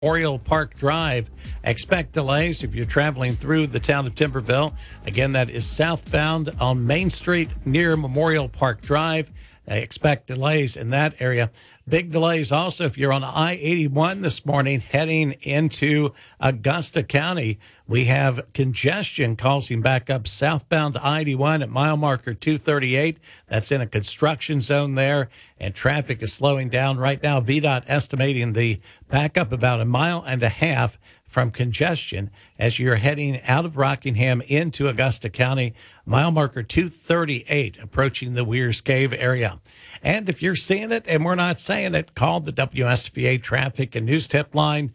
Memorial Park Drive. Expect delays if you're traveling through the town of Timberville. Again, that is southbound on Main Street near Memorial Park Drive. Expect delays in that area. Big delays also if you're on I-81 this morning heading into Augusta County. We have congestion causing backup southbound I-81 at mile marker 238. That's in a construction zone there, and traffic is slowing down right now. VDOT estimating the backup about a mile and a half from congestion as you're heading out of Rockingham into Augusta County, mile marker 238, approaching the Weir's Cave area. And if you're seeing it and we're not saying it, call the WSBA Traffic and News Tip line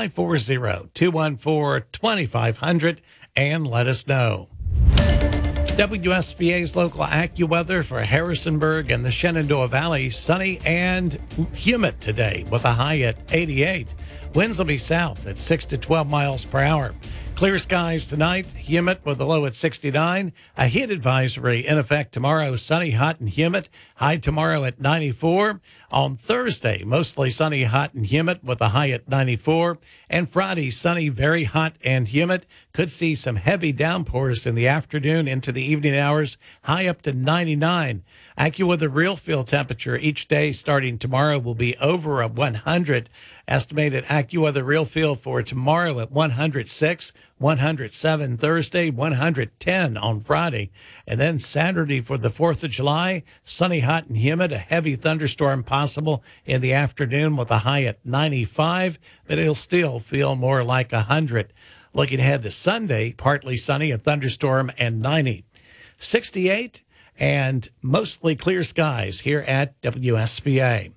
540-214-2500 and let us know. WSBA's local AccuWeather for Harrisonburg and the Shenandoah Valley, sunny and humid today with a high at 88. Winds will be south at 6 to 12 miles per hour. Clear skies tonight, humid with a low at 69. A heat advisory in effect tomorrow, sunny, hot, and humid. High tomorrow at 94. On Thursday, mostly sunny, hot, and humid with a high at 94. And Friday, sunny, very hot and humid. Could see some heavy downpours in the afternoon into the evening hours, high up to 99. AccuWeather real field temperature each day starting tomorrow will be over a 100. Estimated AccuWeather real field for tomorrow at 106, 107 Thursday, 110 on Friday. And then Saturday for the 4th of July, sunny, hot, and humid, a heavy thunderstorm possible in the afternoon with a high at 95, but it'll still feel more like 100. Looking ahead to Sunday, partly sunny, a thunderstorm, and 90. 68 and mostly clear skies here at WSBA.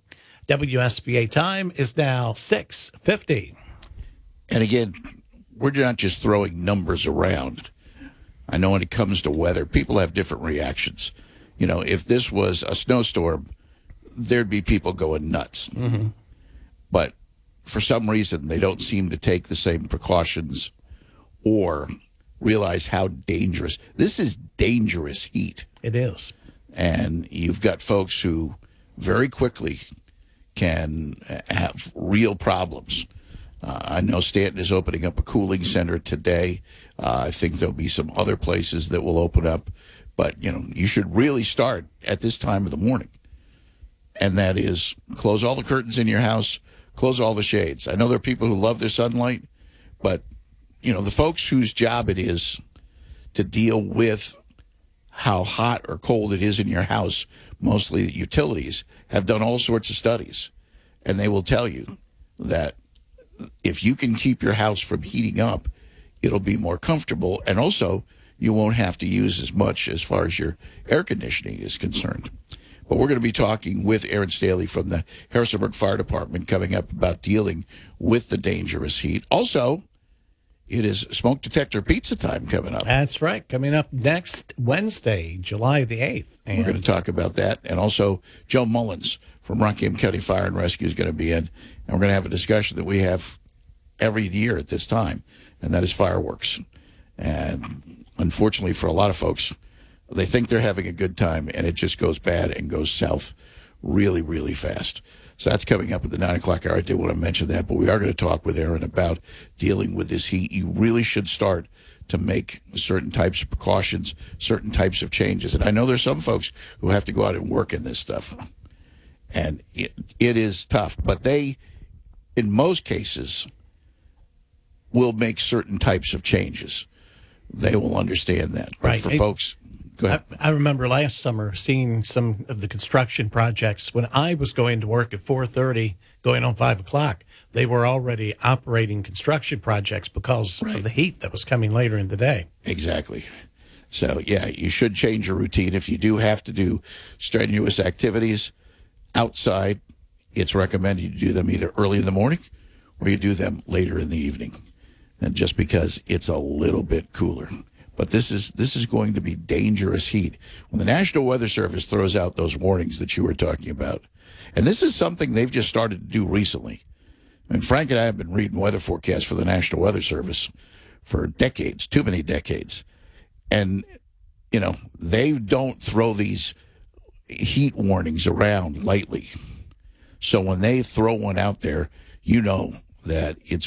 WSBA time is now 6:50. And again, we're not just throwing numbers around. I know when it comes to weather, people have different reactions. You know, if this was a snowstorm, there'd be people going nuts. Mm-hmm. But for some reason, they don't seem to take the same precautions or realize how dangerous. This is dangerous heat. It is. And you've got folks who very quickly can have real problems. I know Stanton is opening up a cooling center today. I think there'll be some other places that will open up. But, you know, you should really start at this time of the morning. And that is close all the curtains in your house, close all the shades. I know there are people who love their sunlight, but, you know, the folks whose job it is to deal with how hot or cold it is in your house, mostly the utilities, have done all sorts of studies. And they will tell you that if you can keep your house from heating up, it'll be more comfortable. And also, you won't have to use as much as far as your air conditioning is concerned. But we're going to be talking with Aaron Staley from the Harrisonburg Fire Department coming up about dealing with the dangerous heat. Also, it is smoke detector pizza time coming up. That's right. Coming up next Wednesday, July the 8th. And we're going to talk about that. And also, Joe Mullins from Rockingham County Fire and Rescue is going to be in. And we're going to have a discussion that we have every year at this time, and that is fireworks. And unfortunately for a lot of folks, they think they're having a good time, and it just goes bad and goes south really, really fast. So that's coming up at the 9 o'clock hour. I did want to mention that, but we are going to talk with Aaron about dealing with this heat. You really should start to make certain types of precautions, certain types of changes. And I know there's some folks who have to go out and work in this stuff. And it is tough. But they, in most cases, will make certain types of changes. They will understand that. But right. For folks... Go ahead. I remember last summer seeing some of the construction projects when I was going to work at 4:30, going on 5 o'clock. They were already operating construction projects because of the heat that was coming later in the day. Exactly. So, yeah, you should change your routine. If you do have to do strenuous activities outside, it's recommended you do them either early in the morning or you do them later in the evening. And just because it's a little bit cooler. But this is going to be dangerous heat. When the National Weather Service throws out those warnings that you were talking about, and this is something they've just started to do recently. I mean, Frank and I have been reading weather forecasts for the National Weather Service for decades, too many decades. And, you know, they don't throw these heat warnings around lightly. So when they throw one out there, you know that it's